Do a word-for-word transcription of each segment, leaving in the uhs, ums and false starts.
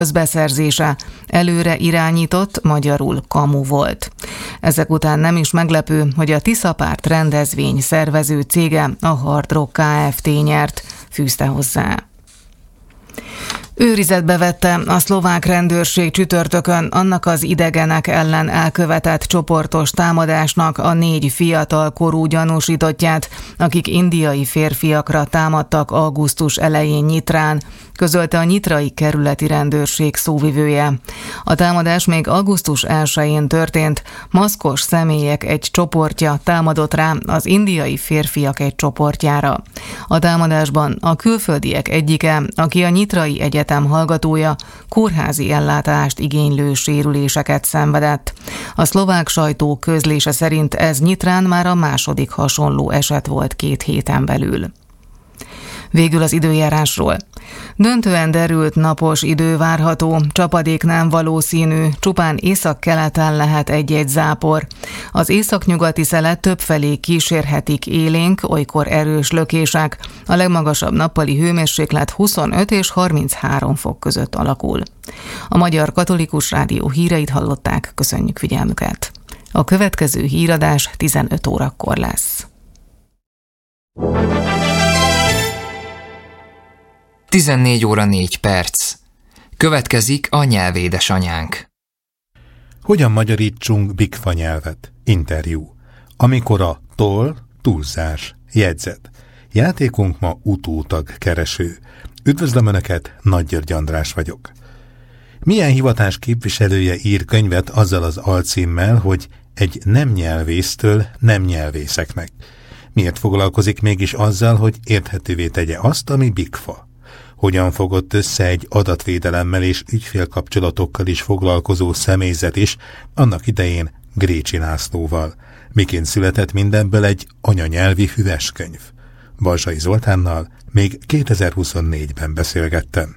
közbeszerzése előre irányított, magyarul kamu volt. Ezek után nem is meglepő, hogy a Tiszapárt rendezvény szervező cége, a Hard Rock Kft. Nyert, fűzte hozzá. Őrizetbe vette a szlovák rendőrség csütörtökön annak az idegenek ellen elkövetett csoportos támadásnak a négy fiatal korú gyanúsítottját, akik indiai férfiakra támadtak augusztus elején Nyitrán, közölte a nyitrai kerületi rendőrség szóvivője. A támadás még augusztus elsején történt, maszkos személyek egy csoportja támadott rá az indiai férfiak egy csoportjára. A támadásban a külföldiek egyike, aki a Nyitrai Egyetem hallgatója, kórházi ellátást igénylő sérüléseket szenvedett. A szlovák sajtó közlése szerint ez Nyitrán már a második hasonló eset volt két héten belül. Végül az időjárásról. Döntően derült napos idő várható, csapadék nem valószínű, csupán északkeleten lehet egy-egy zápor. Az északnyugati szelet többfelé kísérhetik élénk, olykor erős lökések. A legmagasabb nappali hőmérséklet huszonöt és harminchárom fok között alakul. A Magyar Katolikus Rádió híreit hallották, köszönjük figyelmüket. A következő híradás tizenöt órakor lesz. tizennégy óra négy perc. Következik a Nyelvédesanyánk. Hogyan magyarítsunk bigfa nyelvet? Interjú. Amikor a toll, túlzás, jegyzet. Játékunk ma utótag kereső. Üdvözlöm Önöket, Nagy György András vagyok. Milyen hivatás képviselője ír könyvet azzal az alcímmel, hogy egy nem nyelvésztől nem nyelvészeknek? Miért foglalkozik mégis azzal, hogy érthetővé tegye azt, ami bigfa? Hogyan fogott össze egy adatvédelemmel és ügyfélkapcsolatokkal is foglalkozó személyzet is, annak idején Grécsi Lászlóval? Miként született mindenből egy anyanyelvi füveskönyv? Balzsai Zoltánnal még kétezer-huszonnégyben beszélgettem.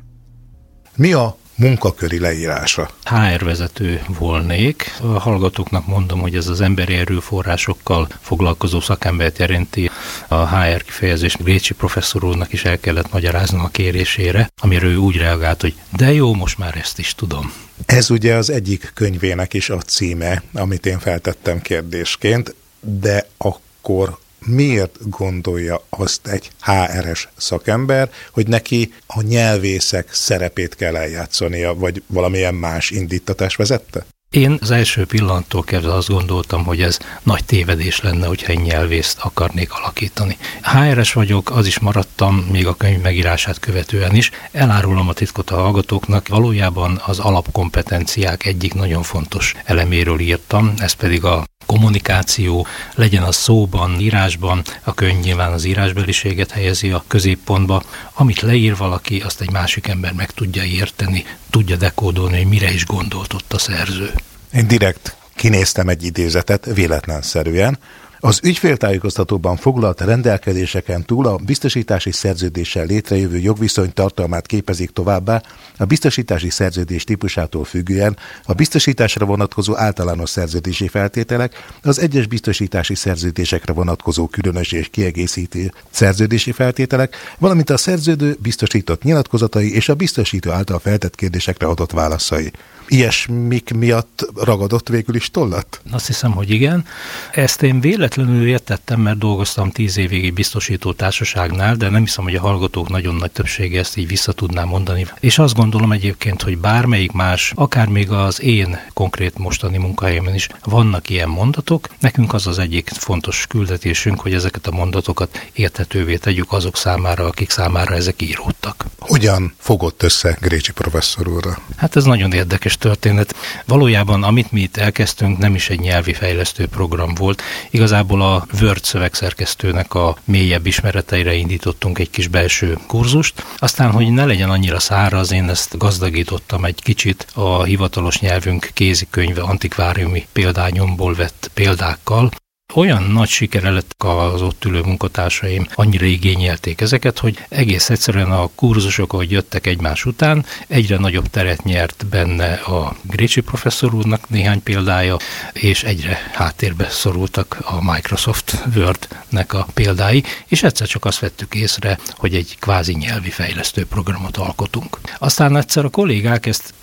Mi a munkaköri leírása? há er vezető volnék. A hallgatóknak mondom, hogy ez az emberi erőforrásokkal foglalkozó szakembert jelenti. A há er kifejezés Grécsi professzor úrnak is el kellett magyaráznom a kérésére, amire ő úgy reagált, hogy de jó, most már ezt is tudom. Ez ugye az egyik könyvének is a címe, amit én feltettem kérdésként, de akkor miért gondolja azt egy há er-es szakember, hogy neki a nyelvészek szerepét kell eljátszania, vagy valamilyen más indítatás vezette? Én az első pillanattól kezdve azt gondoltam, hogy ez nagy tévedés lenne, hogyha egy nyelvészt akarnék alakítani. há er-es vagyok, az is maradtam, még a könyv megírását követően is. Elárulom a titkot a hallgatóknak, valójában az alapkompetenciák egyik nagyon fontos eleméről írtam, ez pedig a kommunikáció, legyen az szóban, írásban, a könyv nyilván az írásbeliséget helyezi a középpontba. Amit leír valaki, azt egy másik ember meg tudja érteni, tudja dekódolni, hogy mire is gondolt ott a szerző. Én direkt kinéztem egy idézetet, véletlenszerűen. Az ügyféltájékoztatóban foglalt rendelkezéseken túl a biztosítási szerződéssel létrejövő jogviszony tartalmát képezik továbbá a biztosítási szerződés típusától függően a biztosításra vonatkozó általános szerződési feltételek, az egyes biztosítási szerződésekre vonatkozó különös és kiegészítő szerződési feltételek, valamint a szerződő biztosított nyilatkozatai és a biztosító által feltett kérdésekre adott válaszai. Ilyesmik miatt ragadott végül is tollat? Azt hiszem, hogy igen. Ezt én véletlenül értettem, mert dolgoztam tíz évig egy biztosító társaságnál, de nem hiszem, hogy a hallgatók nagyon nagy többsége ezt így vissza tudná mondani. És azt gondolom egyébként, hogy bármelyik más, akár még az én konkrét mostani munkahelyemen is vannak ilyen mondatok. Nekünk az az egyik fontos küldetésünk, hogy ezeket a mondatokat érthetővé tegyük azok számára, akik számára ezek íródtak. Hogyan fogott össze Grécsi professzor úrra? Hát ez nagyon érdekes történet. Valójában, amit mi itt elkezdtünk, nem is egy nyelvi fejlesztő program volt. Igazából a Word szövegszerkesztőnek a mélyebb ismereteire indítottunk egy kis belső kurzust. Aztán, hogy ne legyen annyira száraz, én ezt gazdagítottam egy kicsit a hivatalos nyelvünk kézikönyve antikváriumi példányomból vett példákkal. olyan nagy sikere lett az ott ülő munkatársaim, annyira igényelték ezeket, hogy egész egyszerűen a kurzusok, ahogy jöttek egymás után, egyre nagyobb teret nyert benne a Grécsi professzor úrnak néhány példája, és egyre háttérbe szorultak a Microsoft Word-nek a példái, és egyszer csak azt vettük észre, hogy egy kvázi nyelvi fejlesztő programot alkotunk. Aztán egyszer a kollégák ezt